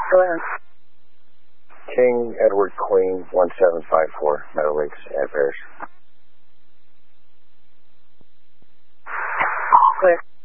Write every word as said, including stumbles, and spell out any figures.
Clear. King Edward Queen one seven five four, Meadow Lakes, Ed Parish. Clear.